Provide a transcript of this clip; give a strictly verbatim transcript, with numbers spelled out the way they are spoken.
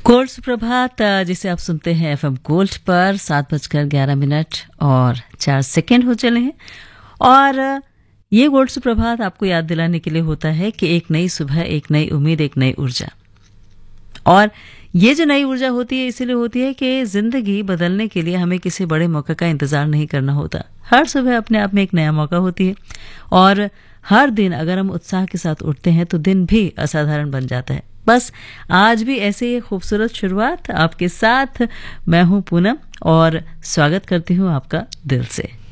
Gold सुप्रभात, जिसे आप सुनते हैं एफएम गोल्ड पर सात बजकर ग्यारह मिनट और चार सेकेंड हो चले हैं। और ये गोल्ड सुप्रभात आपको याद दिलाने के लिए होता है कि एक नई सुबह, एक नई उम्मीद, एक नई ऊर्जा। और ये जो नई ऊर्जा होती है इसीलिए होती है कि जिंदगी बदलने के लिए हमें किसी बड़े मौके का इंतजार नहीं करना होता। हर सुबह अपने आप में एक नया मौका होती है और हर दिन अगर हम उत्साह के साथ उठते हैं तो दिन भी असाधारण बन जाता है। बस आज भी ऐसे ही खूबसूरत शुरुआत आपके साथ मैं हूं पूनम और स्वागत करती हूं आपका दिल से।